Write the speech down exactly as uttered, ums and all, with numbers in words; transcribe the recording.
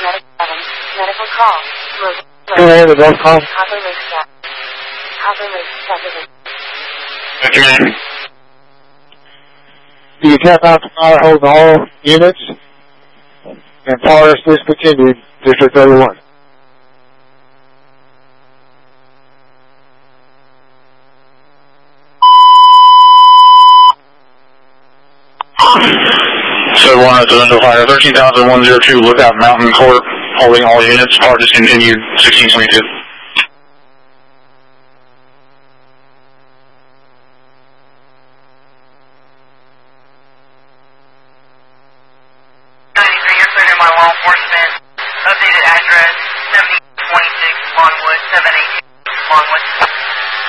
Medical call. Go ahead with those calls. Copper Lake Step. Copper Lake Step. Okay. Do you tap out to fire hold all units? And power is discontinued, District thirty-one. So one residential fire, thirteen thousand one hundred two, Lookout Mountain Court, holding all units, power discontinued, sixteen twenty-two.